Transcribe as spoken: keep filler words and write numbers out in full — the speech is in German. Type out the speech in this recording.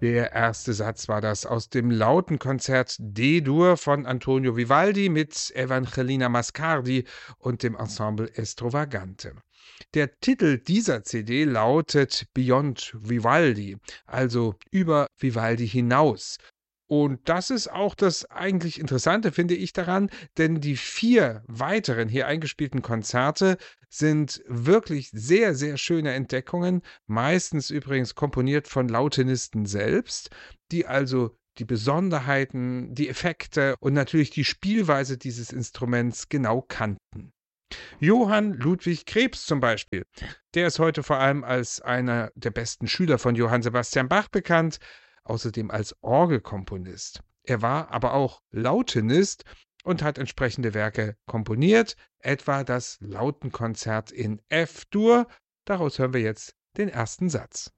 Der erste Satz war das aus dem Lautenkonzert D-Dur von Antonio Vivaldi mit Evangelina Mascardi und dem Ensemble Estrovagante. Der Titel dieser C D lautet Beyond Vivaldi, also über Vivaldi hinaus. Und das ist auch das eigentlich Interessante, finde ich daran, denn die vier weiteren hier eingespielten Konzerte sind wirklich sehr, sehr schöne Entdeckungen, meistens übrigens komponiert von Lautenisten selbst, die also die Besonderheiten, die Effekte und natürlich die Spielweise dieses Instruments genau kannten. Johann Ludwig Krebs zum Beispiel, der ist heute vor allem als einer der besten Schüler von Johann Sebastian Bach bekannt, außerdem als Orgelkomponist. Er war aber auch Lautenist und hat entsprechende Werke komponiert, etwa das Lautenkonzert in F-Dur. Daraus hören wir jetzt den ersten Satz.